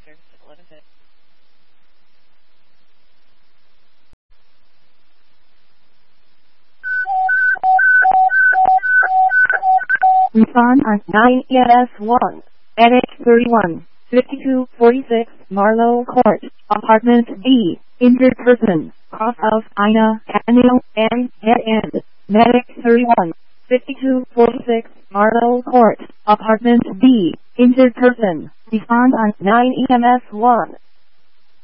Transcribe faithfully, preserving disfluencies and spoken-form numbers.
Limited. Respond on nine E M S one, N H thirty-one, fifty-two forty-six, Marlow Court, Apartment B, injured person, cross of Ina, Daniel, and head end, medic thirty-one, fifty-two forty-six, Marlow Court, Apartment B, injured person, respond on nine E M S one.